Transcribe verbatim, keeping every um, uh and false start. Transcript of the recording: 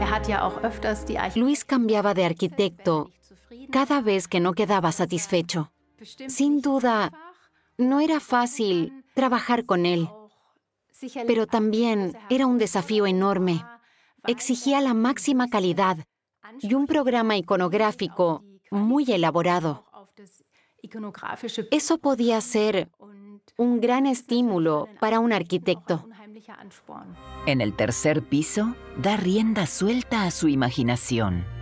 Luis cambiaba de arquitecto cada vez que no quedaba satisfecho. Sin duda, no era fácil trabajar con él, pero también era un desafío enorme. Exigía la máxima calidad y un programa iconográfico muy elaborado. Eso podía ser un gran estímulo para un arquitecto. En el tercer piso, da rienda suelta a su imaginación.